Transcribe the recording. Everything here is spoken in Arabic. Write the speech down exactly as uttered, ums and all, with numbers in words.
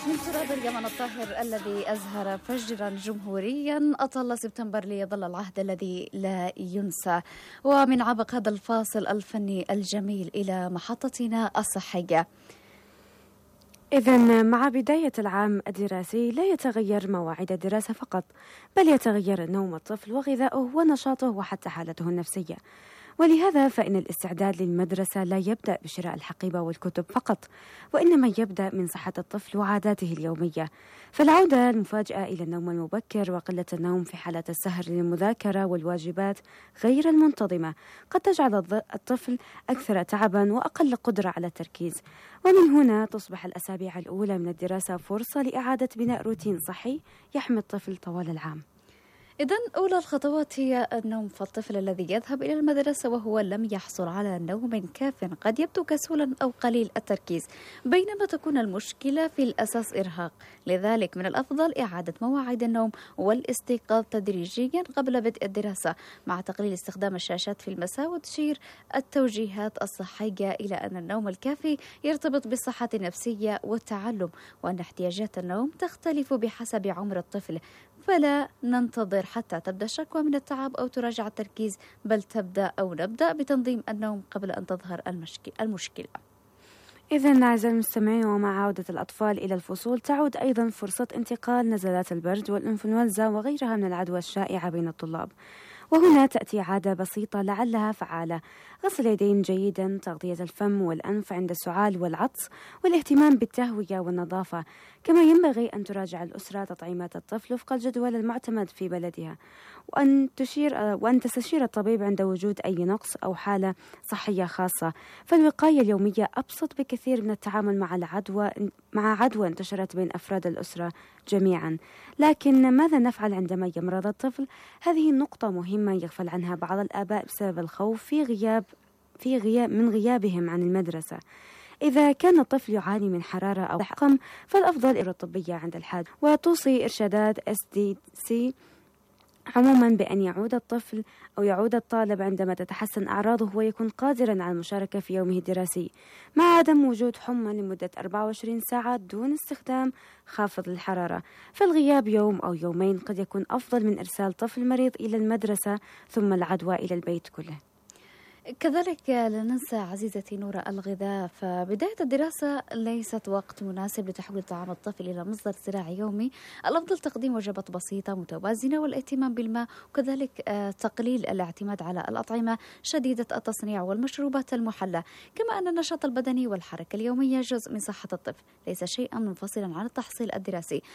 من تراب اليمن الطاهر الذي أزهر فجرا جمهوريا أطل سبتمبر ليظل العهد الذي لا ينسى. ومن عبق هذا الفاصل الفني الجميل إلى محطتنا الصحية. إذن مع بداية العام الدراسي لا يتغير مواعيد الدراسة فقط، بل يتغير نوم الطفل وغذاؤه ونشاطه وحتى حالته النفسية. ولهذا فإن الاستعداد للمدرسة لا يبدأ بشراء الحقيبة والكتب فقط، وإنما يبدأ من صحة الطفل وعاداته اليومية. فالعودة المفاجئة إلى النوم المبكر وقلة النوم في حالة السهر للمذاكرة والواجبات غير المنتظمة قد تجعل الطفل أكثر تعبا وأقل قدرة على التركيز. ومن هنا تصبح الأسابيع الأولى من الدراسة فرصة لإعادة بناء روتين صحي يحمي الطفل طوال العام. إذن أولى الخطوات هي النوم، فالطفل الذي يذهب إلى المدرسة وهو لم يحصل على نوم كاف قد يبدو كسولا أو قليل التركيز، بينما تكون المشكلة في الأساس إرهاق. لذلك من الأفضل إعادة مواعيد النوم والاستيقاظ تدريجيا قبل بدء الدراسة، مع تقليل استخدام الشاشات في المساء وتشير التوجيهات الصحية إلى أن النوم الكافي يرتبط بالصحة النفسية والتعلم، وأن احتياجات النوم تختلف بحسب عمر الطفل. فلا ننتظر حتى تبدأ الشكوى من التعب أو تراجع التركيز، بل تبدأ أو نبدأ بتنظيم النوم قبل أن تظهر المشكلة. إذن أعزائي المستمعين، ومع عودة الأطفال إلى الفصول تعود أيضا فرصة انتقال نزلات البرد والإنفلونزا وغيرها من العدوى الشائعة بين الطلاب. وهنا تأتي عادة بسيطة لعلها فعالة: غسل اليدين جيدا، تغطية الفم والأنف عند السعال والعطس، والاهتمام بالتهوية والنظافة. كما ينبغي أن تراجع الأسرة تطعيمات الطفل وفق الجدول المعتمد في بلدها، وأن تشير وأن تستشير الطبيب عند وجود أي نقص أو حالة صحية خاصة. فالوقاية اليومية أبسط بكثير من التعامل مع العدوى مع عدوى انتشرت بين أفراد الأسرة جميعا. لكن ماذا نفعل عندما يمرض الطفل؟ هذه نقطة مهمة يغفل عنها بعض الآباء بسبب الخوف في غياب في غياب من غيابهم عن المدرسة. إذا كان الطفل يعاني من حرارة أو حقم فالأفضل الإجراءات الطبية عند الحاجة. وتوصي إرشادات إس دي سي عموما بأن يعود الطفل أو يعود الطالب عندما تتحسن أعراضه ويكون قادرا على المشاركة في يومه الدراسي، مع عدم وجود حمى لمدة أربعة وعشرين ساعة دون استخدام خافض الحرارة. فالغياب يوم أو يومين قد يكون أفضل من إرسال طفل مريض إلى المدرسة ثم العدوى إلى البيت كله. كذلك لا ننسى عزيزتي نورة الغذاء، فبداية الدراسة ليست وقت مناسب لتحويل طعام الطفل إلى مصدر زراعي يومي. الأفضل تقديم وجبات بسيطة متوازنة والاهتمام بالماء، وكذلك تقليل الاعتماد على الأطعمة شديدة التصنيع والمشروبات المحلى. كما أن النشاط البدني والحركة اليومية جزء من صحة الطفل، ليس شيئا منفصلا عن التحصيل الدراسي.